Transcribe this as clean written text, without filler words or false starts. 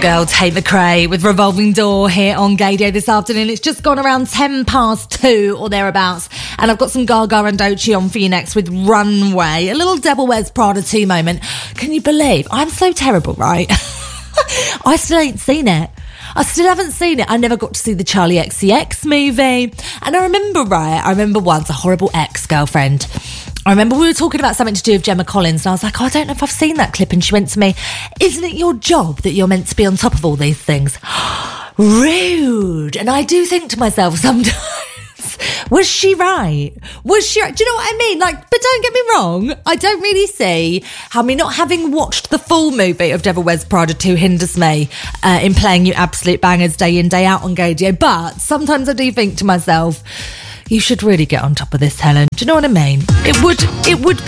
girl Tate McRae with Revolving Door here on Gaydio this afternoon. It's just gone around 2:10 or thereabouts, and I've got some Gaga and Doechii on for you next with Runway, a little Devil Wears Prada 2 moment. Can you believe I'm so terrible, right? I still ain't seen it. I still haven't seen it. I never got to see the Charlie XCX movie. And I remember once a horrible ex-girlfriend. I remember we were talking about something to do with Gemma Collins, and I was like, I don't know if I've seen that clip. And she went to me, isn't it your job that you're meant to be on top of all these things? Rude. And I do think to myself sometimes, was she right? Do you know what I mean? Like, but don't get me wrong, I don't really see how me not having watched the full movie of Devil Wears Prada 2 hinders me in playing you absolute bangers day in, day out on Gaydio. But sometimes I do think to myself, you should really get on top of this, Helen. Do you know what I mean? It would